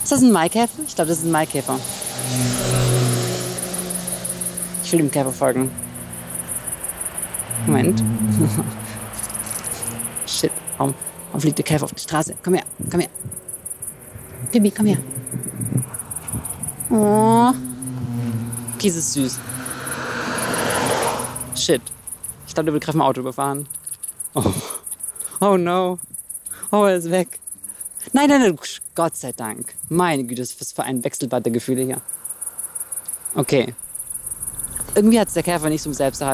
Ist das ein Maikäfer? Ich glaube, das ist ein Maikäfer. Ich will dem Käfer folgen. Moment. Shit. Warum fliegt der Käfer auf die Straße? Komm her, komm her. Bibi, komm her. Oh. Okay, es ist süß. Shit. Ich glaube, der will gerade ein Auto überfahren. Oh. Oh no. Oh, er ist weg. Nein, nein, nein. Gott sei Dank. Meine Güte, was für ein Wechselbad der Gefühle hier. Okay. Irgendwie hat es der Käfer nicht so im Selbsterhalt